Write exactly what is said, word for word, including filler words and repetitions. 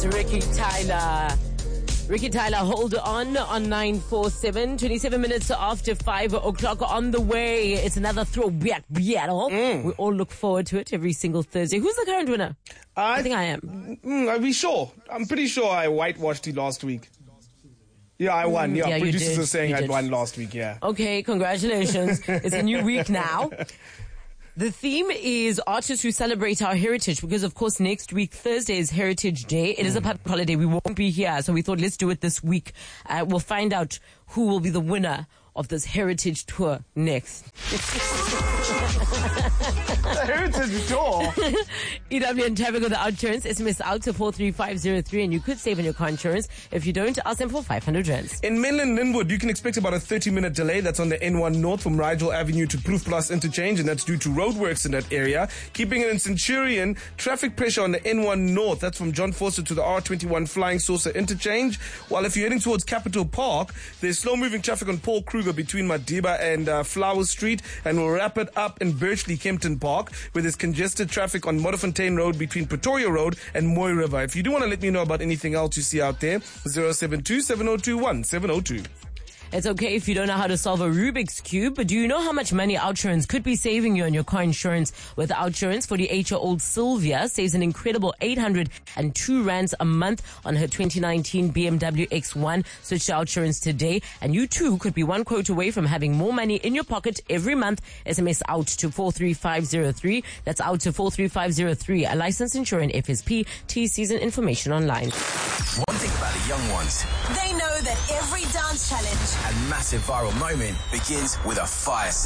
It's Ricky Tyler. Ricky Tyler, hold on on nine four seven. twenty-seven minutes after five o'clock on the way. It's another throwback battle. Mm. We all look forward to it every single Thursday. Who's the current winner? I, I think I am. Mm, are we sure? I'm pretty sure I whitewashed you last week. Yeah, I won. Yeah, yeah producers are saying I did. won last week, yeah. Okay, congratulations. It's a new week now. The theme is artists who celebrate our heritage because, of course, next week, Thursday, is Heritage Day. It mm. is a public holiday. We won't be here, so we thought let's do it this week. Uh, we'll find out who will be the winner of this heritage tour next. The heritage tour? E W and traffic with the OutSurance. S M S out to four three five zero three and you could save on your car insurance. If you don't, ask them for five hundred rands. In mainland Linwood, you can expect about a thirty minute delay. That's on the N one North from Rigel Avenue to Proof Plus interchange, and that's due to roadworks in that area. Keeping it in Centurion, traffic pressure on the N one North. That's from John Foster to the R twenty-one Flying Saucer interchange. While if you're heading towards Capital Park, there's slow moving traffic on Paul Kruger between Madiba and uh, Flower Street, and we'll wrap it up in Birchley Kempton Park, where there's congested traffic on Modderfontein Road between Pretoria Road and Moy River. If you do want to let me know about anything else you see out there, zero seven two, seven zero two one, seven zero two. It's okay if you don't know how to solve a Rubik's Cube, but do you know how much money OutSurance could be saving you on your car insurance? With OutSurance, forty-eight-year-old Sylvia saves an incredible eight hundred two rands a month on her twenty nineteen B M W X one. Switch to OutSurance today, and you too could be one quote away from having more money in your pocket every month. S M S out to four three five zero three. That's out to four three five zero three. A licensed insurer in F S P. T Cs and information online. One thing about the young ones, they know that every dance challenge and massive viral moment begins with a fire